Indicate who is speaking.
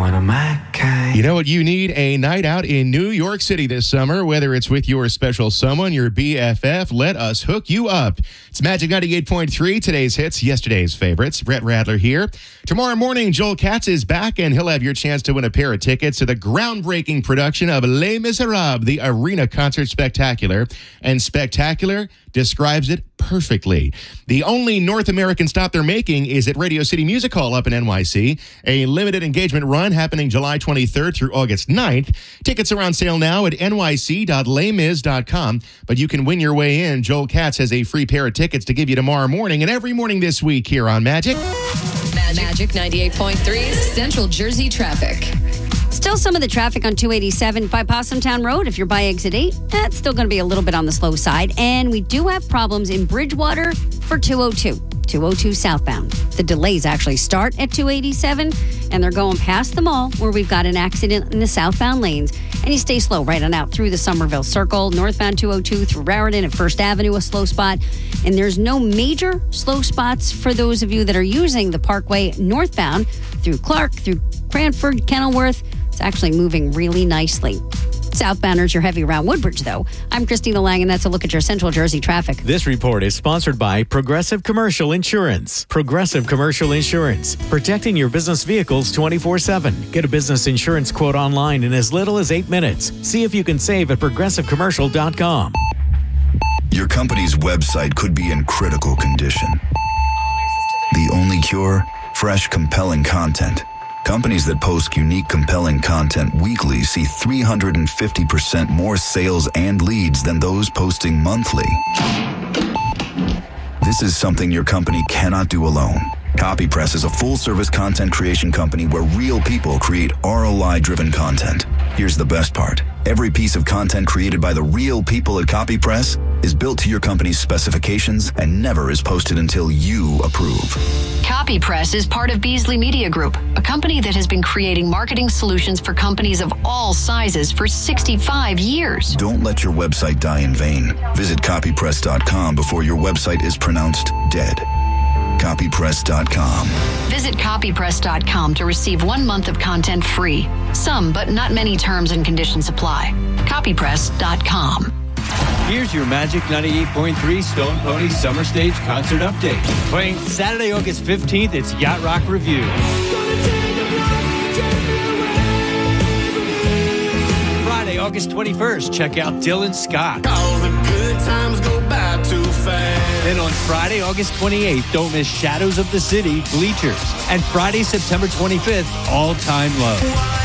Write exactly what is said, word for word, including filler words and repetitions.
Speaker 1: one of my kind.
Speaker 2: You know what you need? A night out in New York City this summer. Whether it's with your special someone, your B F F, let us hook you up. It's Magic ninety-eight point three, today's hits, yesterday's favorites. Brett Radler here. Tomorrow morning, Joel Katz is back, and he'll have your chance to win a pair of tickets to the groundbreaking production of Les Miserables, the Arena Concert Spectacular. And Spectacular describes it perfectly. The only North American stop they're making is at Radio City Music Hall up in N Y C. A limited engagement run happening July twenty-third through August ninth. Tickets are on sale now at N Y C dot les mis dot com, but you can win your way in. Joel Katz has a free pair of tickets to give you tomorrow morning and every morning this week here on Magic.
Speaker 3: Magic ninety-eight point three, Central Jersey traffic.
Speaker 4: Still some of the traffic on two eighty-seven by Possumtown Road. If you're by exit eight, that's still going to be a little bit on the slow side. And we do have problems in Bridgewater for two oh two. two oh two southbound. The delays actually start at two eighty-seven, and they're going past the mall where we've got an accident in the southbound lanes. And you stay slow right on out through the Somerville Circle, northbound two oh two through Raritan and First Avenue, a slow spot. And there's no major slow spots for those of you that are using the Parkway northbound through Clark, through Cranford, Kenilworth. It's actually moving really nicely. Southbounders, you're heavy around Woodbridge, though. I'm Christina Lang, and that's a look at your Central Jersey traffic.
Speaker 5: This report is sponsored by Progressive Commercial Insurance. Progressive Commercial Insurance, protecting your business vehicles twenty-four seven. Get a business insurance quote online in as little as eight minutes. See if you can save at progressive commercial dot com.
Speaker 6: Your company's website could be in critical condition. The only cure? Fresh, compelling content. Companies that post unique, compelling content weekly see three hundred fifty percent more sales and leads than those posting monthly. This is something your company cannot do alone. CopyPress is a full-service content creation company where real people create R O I-driven content. Here's the best part. Every piece of content created by the real people at CopyPress is built to your company's specifications and never is posted until you approve.
Speaker 3: CopyPress is part of Beasley Media Group, a company that has been creating marketing solutions for companies of all sizes for sixty-five years.
Speaker 6: Don't let your website die in vain. Visit copy press dot com before your website is pronounced dead. copy press dot com.
Speaker 3: Visit copy press dot com to receive one month of content free. Some, but not many terms and conditions apply. copy press dot com.
Speaker 7: Here's your Magic ninety-eight point three Stone Pony Summer Stage Concert Update. Playing Saturday, August fifteenth, it's Yacht Rock Review. Friday, August twenty-first, check out Dylan Scott.
Speaker 1: All the good times go by too fast.
Speaker 7: Then on Friday, August twenty-eighth, don't miss Shadows of the City, Bleachers. And Friday, September twenty-fifth, All Time Low.